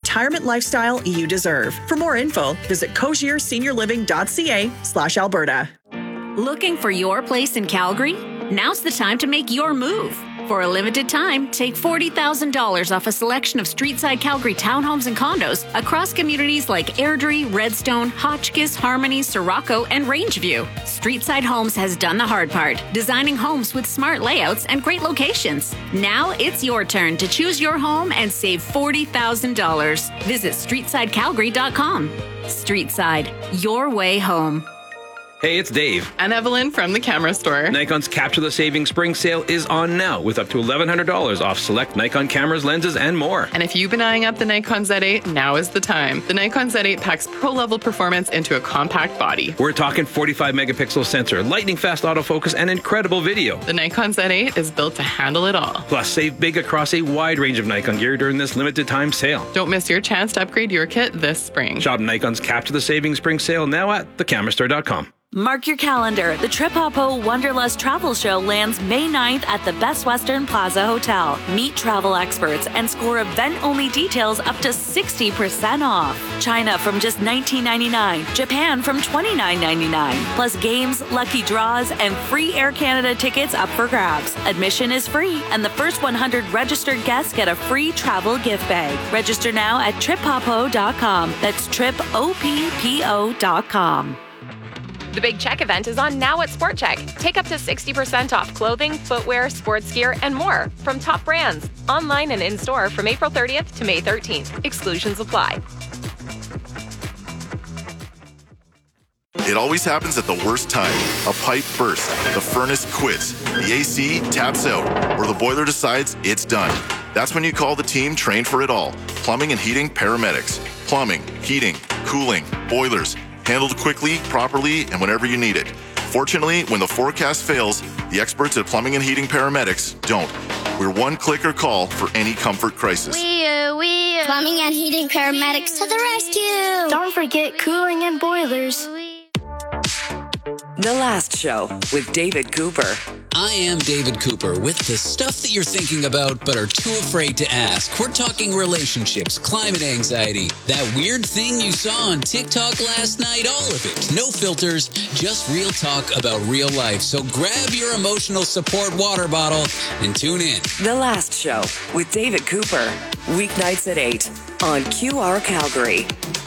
retirement lifestyle you deserve. For more info, visit cogierseniorliving.ca/Alberta. Looking for your place in Calgary? Now's the time to make your move. For a limited time, take $40,000 off a selection of streetside Calgary townhomes and condos across communities like Airdrie, Redstone, Hotchkiss, Harmony, Sirocco, and Rangeview. Streetside Homes has done the hard part, designing homes with smart layouts and great locations. Now it's your turn to choose your home and save $40,000. Visit streetsidecalgary.com. Streetside, your way home. Hey, it's Dave. And Evelyn from the camera store. Nikon's Capture the Saving Spring Sale is on now with up to $1,100 off select Nikon cameras, lenses, and more. And if you've been eyeing up the Nikon Z8, now is the time. The Nikon Z8 packs pro-level performance into a compact body. We're talking 45 megapixel sensor, lightning-fast autofocus, and incredible video. The Nikon Z8 is built to handle it all. Plus, save big across a wide range of Nikon gear during this limited-time sale. Don't miss your chance to upgrade your kit this spring. Shop Nikon's Capture the Saving Spring Sale now at thecamerastore.com. Mark your calendar. The Trip Hoppo Wanderlust Travel Show lands May 9th at the Best Western Plaza Hotel. Meet travel experts and score event-only details up to 60% off. China from just $19.99, Japan from $29.99, plus games, lucky draws, and free Air Canada tickets up for grabs. Admission is free, and the first 100 registered guests get a free travel gift bag. Register now at triphoppo.com. That's tripoppo.com. The Big Check event is on now at Sport Check. Take up to 60% off clothing, footwear, sports gear, and more from top brands. Online and in-store from April 30th to May 13th. Exclusions apply. It always happens at the worst time. A pipe bursts, the furnace quits, the AC taps out, or the boiler decides it's done. That's when you call the team trained for it all. Plumbing and heating paramedics. Plumbing, heating, cooling, boilers. Handled quickly, properly, and whenever you need it. Fortunately, when the forecast fails, the experts at Plumbing and Heating Paramedics don't. We're one clicker call for any comfort crisis. Plumbing and Heating Paramedics to the rescue! Don't forget cooling and boilers. The Last Show with David Cooper. I am David Cooper with the stuff that you're thinking about but are too afraid to ask. We're talking relationships, climate anxiety, that weird thing you saw on TikTok last night, all of it. No filters, just real talk about real life. So grab your emotional support water bottle and tune in. The Last Show with David Cooper. Weeknights at 8 on QR Calgary.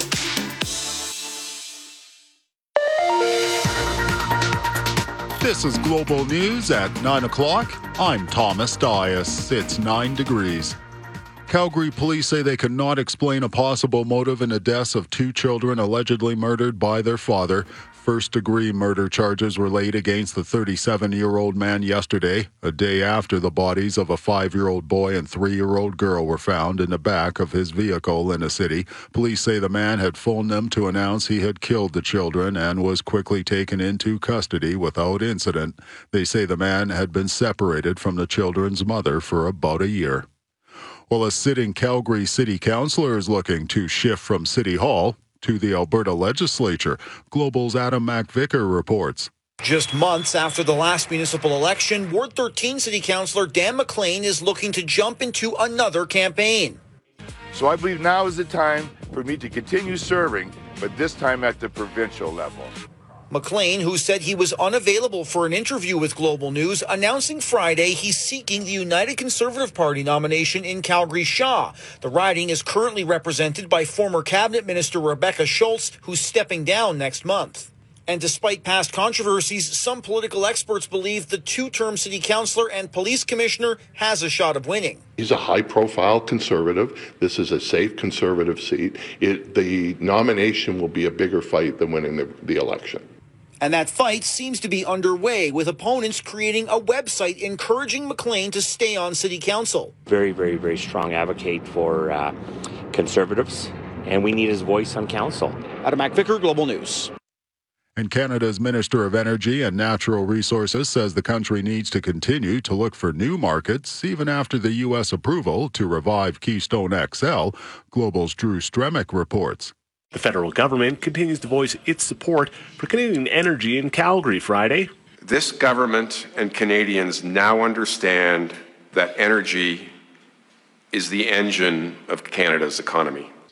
This is Global News at 9 o'clock. I'm Thomas Dias. It's 9 degrees. Calgary police say they cannot explain a possible motive in the deaths of two children allegedly murdered by their father. First-degree murder charges were laid against the 37-year-old man yesterday, a day after the bodies of a 5-year-old boy and 3-year-old girl were found in the back of his vehicle in the city. Police say the man had phoned them to announce he had killed the children and was quickly taken into custody without incident. They say the man had been separated from the children's mother for about a year. Well, a sitting Calgary City Councillor is looking to shift from City Hall to the Alberta Legislature. Global's Adam MacVicker reports. Just months after the last municipal election, Ward 13 City Councillor Dan McLean is looking to jump into another campaign. So I believe now is the time for me to continue serving, but this time at the provincial level. McLean, who said he was unavailable for an interview with Global News, announcing Friday he's seeking the United Conservative Party nomination in Calgary-Shaw. The riding is currently represented by former Cabinet Minister Rebecca Schultz, who's stepping down next month. And despite past controversies, some political experts believe the two-term city councillor and police commissioner has a shot of winning. He's a high-profile conservative. This is a safe conservative seat. The nomination will be a bigger fight than winning the election. And that fight seems to be underway, with opponents creating a website encouraging McLean to stay on city council. Very, very, very strong advocate for conservatives, and we need his voice on council. Adam MacVicker, Global News. And Canada's Minister of Energy and Natural Resources says the country needs to continue to look for new markets, even after the U.S. approval to revive Keystone XL. Global's Drew Stremick reports. The federal government continues to voice its support for Canadian energy in Calgary Friday. This government and Canadians now understand that energy is the engine of Canada's economy.